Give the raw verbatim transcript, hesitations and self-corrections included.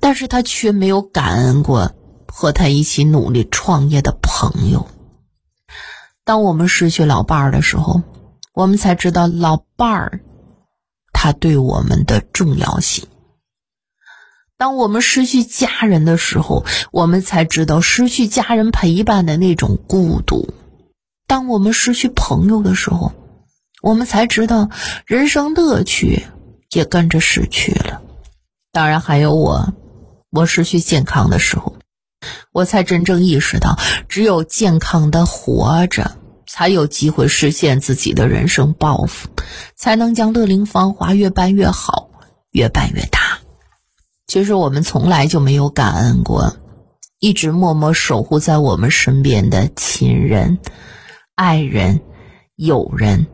但是他却没有感恩过和他一起努力创业的朋友。当我们失去老伴儿的时候，我们才知道老伴儿他对我们的重要性。当我们失去家人的时候，我们才知道失去家人陪伴的那种孤独。当我们失去朋友的时候，我们才知道人生乐趣也跟着失去了。当然还有我，我失去健康的时候，我才真正意识到，只有健康的活着，才有机会实现自己的人生抱负，才能将乐龄芳华越办越好，越办越大。其实我们从来就没有感恩过一直默默守护在我们身边的亲人、爱人、友人